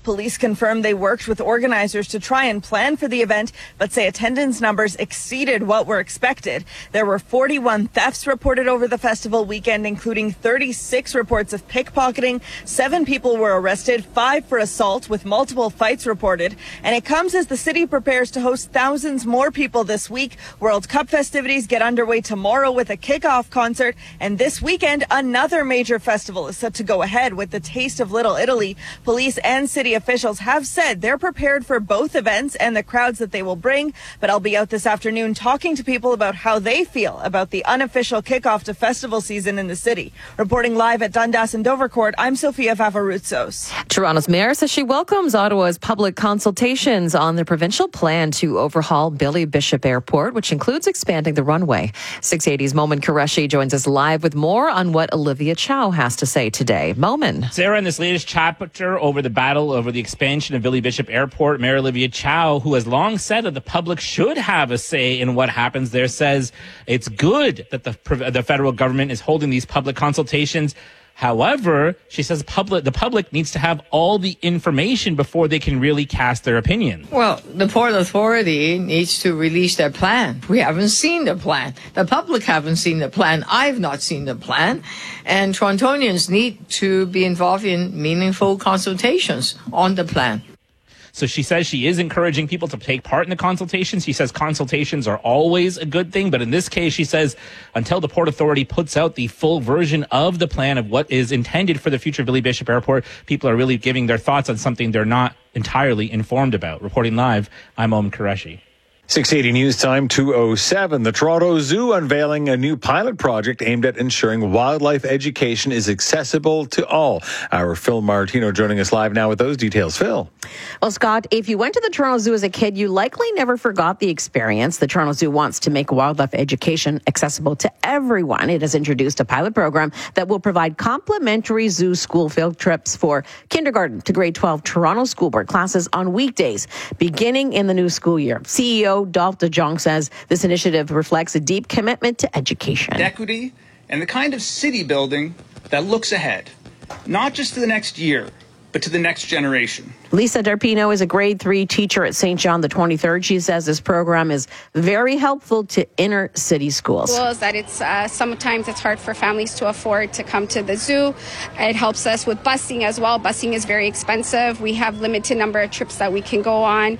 Police confirmed they worked with organizers to try and plan for the event, but say attendance numbers exceeded what were expected. There were 41 thefts reported over the festival weekend, including 36 reports of pickpocketing. 7 people were arrested, 5 for assault, with multiple fights reported. And it comes as the city prepares to host thousands more people this week. World Cup festivities get underway tomorrow with a kickoff concert. And this weekend, another major festival is set to go ahead with the Taste of Little Italy. Police and city officials have said they're prepared for both events and the crowds that they will bring. But I'll be out this afternoon talking to people about how they feel about the unofficial kickoff to festival season in the city. Reporting live at Dundas and Dovercourt, I'm Sophia Favaroutsos. Toronto's mayor says she welcomes Ottawa's public consultations on the provincial plan to overhaul Billy Bishop Airport, which includes expanding the runway. 680's Momin Qureshi joins us live with more on what Olivia Chow has to say today. Momin. Sarah, in this latest chapter over the battle over the expansion of Billy Bishop Airport, Mayor Olivia Chow, who has long said that the public should have a say in what happens there, says it's good that the federal government is holding these public consultations. However, she says the public needs to have all the information before they can really cast their opinion. Well, the Port Authority needs to release their plan. We haven't seen the plan. The public haven't seen the plan. I've not seen the plan. And Torontonians need to be involved in meaningful consultations on the plan. So she says she is encouraging people to take part in the consultations. She says consultations are always a good thing. But in this case, she says until the Port Authority puts out the full version of the plan of what is intended for the future of Billy Bishop Airport, people are really giving their thoughts on something they're not entirely informed about. Reporting live, I'm Momin Qureshi. 680 News Time 2:07. The Toronto Zoo unveiling a new pilot project aimed at ensuring wildlife education is accessible to all. Our Phil Martino joining us live now with those details. Phil. Well, Scott, if you went to the Toronto Zoo as a kid, you likely never forgot the experience. The Toronto Zoo wants to make wildlife education accessible to everyone. It has introduced a pilot program that will provide complimentary zoo school field trips for kindergarten to grade 12 Toronto School Board classes on weekdays, beginning in the new school year. CEO Dolph DeJong says this initiative reflects a deep commitment to education. Equity and the kind of city building that looks ahead, not just to the next year, but to the next generation. Lisa Darpino is a grade 3 teacher at St. John the 23rd. She says this program is very helpful to inner city schools. Is that it's sometimes it's hard for families to afford to come to the zoo. It helps us with busing as well. Busing is very expensive. We have limited number of trips that we can go on.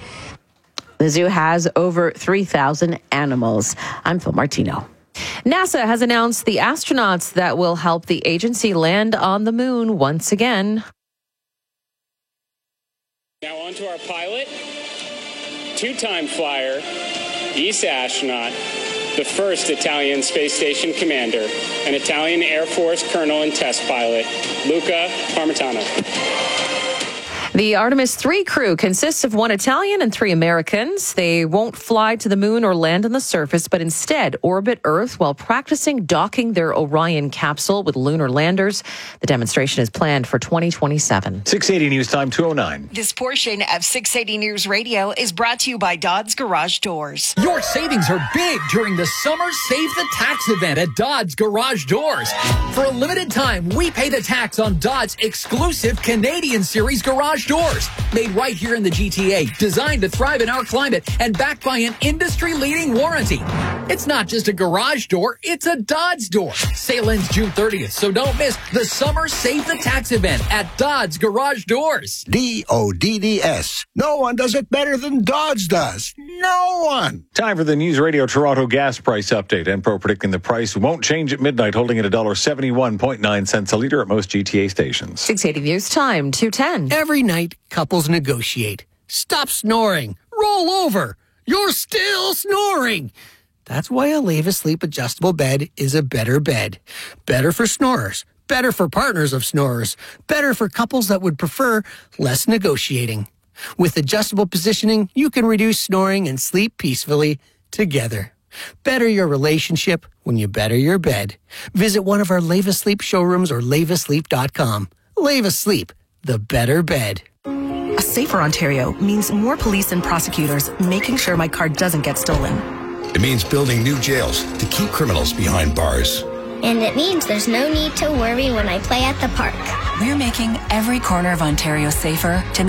The zoo has over 3,000 animals. I'm Phil Martino. NASA has announced the astronauts that will help the agency land on the moon once again. Now on to our pilot, 2-time flyer, East astronaut, the first Italian space station commander, an Italian Air Force colonel and test pilot, Luca Parmitano. The Artemis 3 crew consists of 1 Italian and 3 Americans. They won't fly to the moon or land on the surface, but instead orbit Earth while practicing docking their Orion capsule with lunar landers. The demonstration is planned for 2027. 680 News Time 2:09. This portion of 680 News Radio is brought to you by Dodds Garage Doors. Your savings are big during the Summer Save the Tax event at Dodds Garage Doors. For a limited time, we pay the tax on Dodds exclusive Canadian Series garage doors. Made right here in the GTA, designed to thrive in our climate, and backed by an industry-leading warranty. It's not just a garage door, it's a Dodds door. Sale ends June 30th, so don't miss the Summer Save the Tax event at Dodds Garage Doors. DODDS. No one does it better than Dodds does. No one. Time for the News Radio Toronto gas price update. Enpro predicting the price won't change at midnight, holding at $1.71.9 a litre at most GTA stations. 680 News Time 2:10. Every night, couples negotiate. Stop snoring. Roll over. You're still snoring. That's why a Leva Sleep adjustable bed is a better bed. Better for snorers. Better for partners of snorers. Better for couples that would prefer less negotiating. With adjustable positioning, you can reduce snoring and sleep peacefully together. Better your relationship when you better your bed. Visit one of our Leva Sleep showrooms or levasleep.com. Leva Sleep, the better bed. A safer Ontario means more police and prosecutors making sure my car doesn't get stolen. It means building new jails to keep criminals behind bars. And it means there's no need to worry when I play at the park. We're making every corner of Ontario safer to